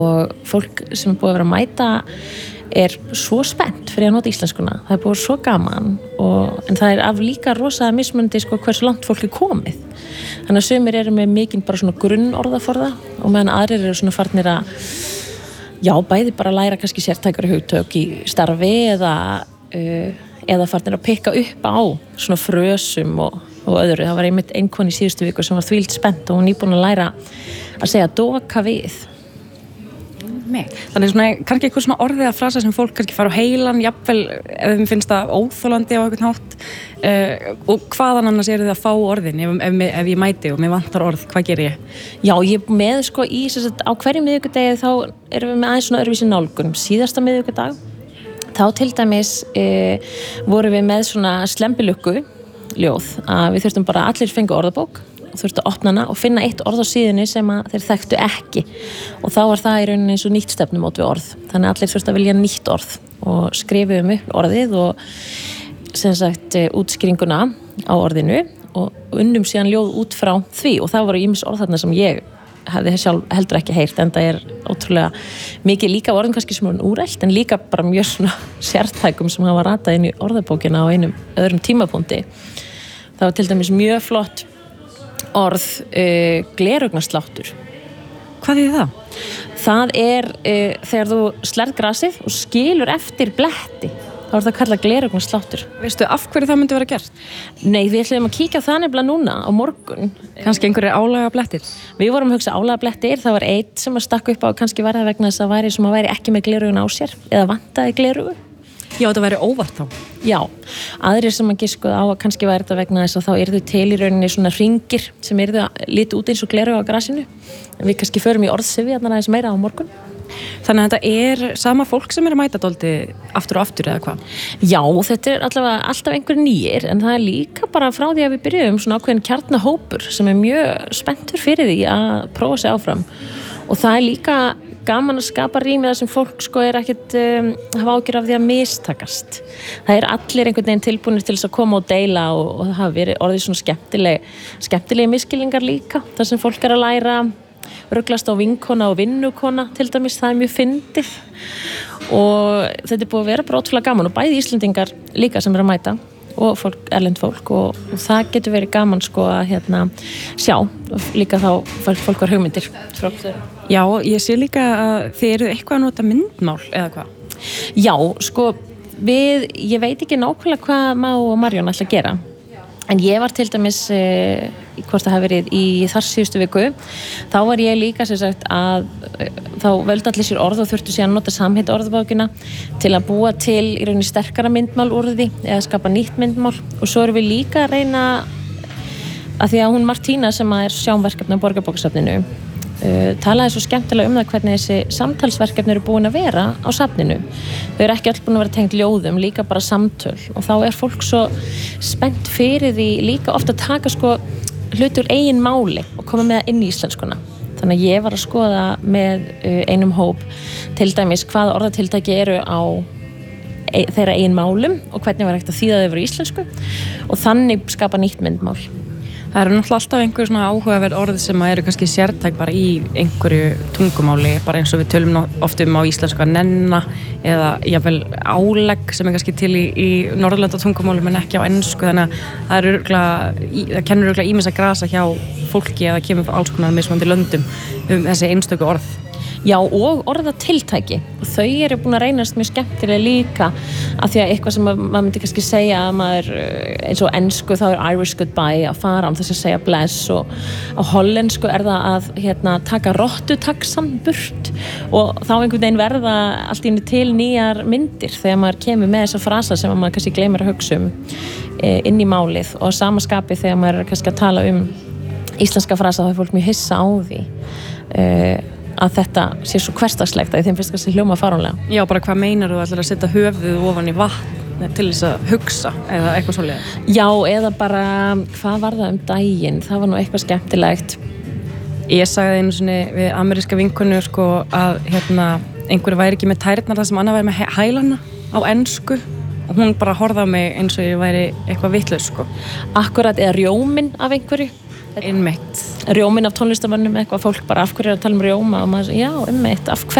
og fólk sem búið að vera að mæta svo spennt fyrir að nota íslenskuna. Það búið svo gaman en það af líka rosalega mismunandi hversu langt fólk komið. Þannig að sumir eru með mikinn bara svona grunnorðaforða og meðan aðrir eru svona farnir að bæði bara læra kannski sértækari hugtök í starfi eða farnir að pikka upp á svona frösum og öðru. Það var einmitt ein kona í síðustu viku sem var þvílíkt spennt og hún nýbúin að læra að segja doka við. Þannig svona, kannski eitthvað svona orðið að frasa sem fólk kannski fara á heilan, jafnvel ef þeim finnst það óþolandi á einhvern hátt og hvaðan annars eru þið að fá orðin ef ég mæti og mér vantar orð, hvað ger ég? Já, ég með á hverju miðvikudegi þá erum við með aðeins svona öðruvísi nálgun. Síðasta miðvikudag þá til dæmis vorum við með svona slembilukku ljóð að við þurftum bara allir fengu orðabók og þurftu að opna hana og finna eitt orð á síðunni sem að þeir þekktu ekki og þá var það í rauninni eins og nýtt stefnumót við orð. Þannig að allir þurftu að vilja nýtt orð og skrifuðum upp orðið og sem sagt útskýringuna á orðinu og unnum síðan ljóð út frá því og það voru ýmis orð þarna sem ég hefði sjálf heldur ekki heyrt en það ótrúlega mikið líka orðum kannski sem er úrælt en líka bara mjög svona sértækum sem hafa ratað inn í orðabókina á einum öðrum tímapunkti. Það var til dæmis mjög flott orð gleraugnarsláttur. Hvað er það? Það þegar þú slærð grasið og skilur eftir bletti þá það kallað gleraugnarsláttur. Veistu af hverju það myndi vera gert? Nei, við ætlum að kíkja það nefnilega núna á morgun. Kannski einhverjir álaga blettir? Við vorum að hugsa álaga blettir, það var einn sem að stakka upp á kannski var það vegna þess að væri sem að væri ekki með gleraugun á sér eða vantaði gleraugu. Já, þetta væri óvart þá. Já, aðrir sem að giskuð á að kannski væri þetta vegna þess að þá yrðu til í rauninni svona hringir sem yrðu að líta út eins og gleraugu á grasinu. Við kannski förum í orðsifjarnar aðeins meira á morgun. Þannig að þetta sama fólk sem að mæta dálítið aftur og aftur eða hvað? Já, þetta allavega alltaf einhver nýir en það líka bara frá því að við byrjuðum svona ákveðin kjarnahópur sem mjög spenntur fyrir því að prófa sig áfram og það líka gaman að skapa rými þar sem fólk ekkert hafa ágjör af því að mistakast. Það allir einhvern veginn tilbúinir til þess að koma og deila og það hafa verið orðið svona skemmtilegi miskilningar líka þar sem fólk að læra ruglast á vinkona og vinnukona til dæmis, það mjög fyndið og þetta búið að vera bara ótrúlega gaman og bæði Íslendingar líka sem að mæta og erlend fólk og það getur verið gaman að sjá líka þá fólk var hugmyndir. Já, ég sé líka að þið eru eitthvað að nota myndmál eða hvað? Já, ég veit ekki nákvæmlega hvað Má og Marjón ætla að gera en ég var til dæmis hvort það hafi verið í þar síðustu viku þá var ég líka sem sagt að þá völdu allir sér orð og þurftu síðan að nota samheita orðabókina til að búa til í rauninni sterkara myndmál úr því eða skapa nýtt myndmál og svo erum við líka að reyna að því að hún Martína sem er sjáumverkefni á Borgarbókasafninu talaði svo skemmtilega það hvernig þessi samtalsverkefni eru búin að vera á safninu. Þau eru ekki öll búin að vera tengt ljóðum, líka bara samtöl og þá fólk svo spennt fyrir því líka ofta að taka hlutur eigin máli og koma með það inn í íslenskuna. Þannig að ég var að skoða með einum hóp til dæmis hvaða orðatiltæki eru á þeirra eigin málum og hvernig var hægt að þýða þau yfir íslensku og þannig skapa nýtt myndmál. Það eru náttúrulega alltaf einhver svona áhugaverð orð sem eru kannski sértæk bara í einhverju tungumáli, bara eins og við tölum oft á íslensku að nenna eða jafnvel álegg sem kannski til í norðurlanda tungumálum en ekki á ensku, þannig að það kennur örugglega ýmis að grasa hjá fólki eða kemur frá alls konar mismunandi löndum þessi einstöku orð. Já, og orðatiltæki og þau eru búin að reynast mjög skemmtilega líka af því að eitthvað sem maður myndi kannski segja að maður eins og ensku þá Irish goodbye að fara þess að segja bless og á hollensku það að taka rottutaxan burt og þá einhvern veginn verða allt í einu til nýjar myndir þegar maður kemur með þessa frasa sem maður kannski gleymir að hugsa inn í málið og sama skapi þegar maður kannski að tala íslenska frasa þá fólk mjög hissa á því að þetta sé svo hversdagslegt að þeim finnst kannski hljóma fáránlega. Já, bara hvað meinar þú ætlar að setja höfuðið ofan í vatn til þess að hugsa eða eitthvað svoleiðis? Já, eða bara hvað var það daginn? Það var nú eitthvað skemmtilegt. Ég sagði einu sinni við ameríska vinkonu að einhverju væri ekki með tærnar þar sem annar væri með hælana á ensku og hún bara horfði á mig eins og ég væri eitthvað vitlaus. Akkurat, eða rjóminn af einhverju. einmitt rjóminn af tónlistamönnum eitthvað, fólk bara af hverju er að tala um rjóma og maður, já, einmitt, af hverju